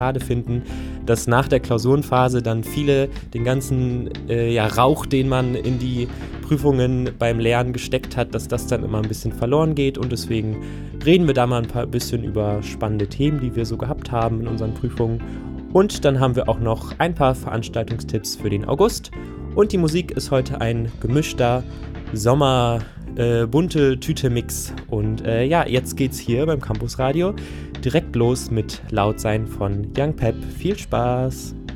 schade finden, dass nach der Klausurenphase dann viele den ganzen Rauch, den man in die Prüfungen beim Lernen gesteckt hat, dass das dann immer ein bisschen verloren geht, und deswegen reden wir da mal ein bisschen über spannende Themen, die wir so gehabt haben in unseren Prüfungen, und dann haben wir auch noch ein paar Veranstaltungstipps für den August, und die Musik ist heute ein gemischter bunte Tüte-Mix, und jetzt geht's hier beim Campus Radio direkt los mit Laut sein von Young Pep. Viel Spaß!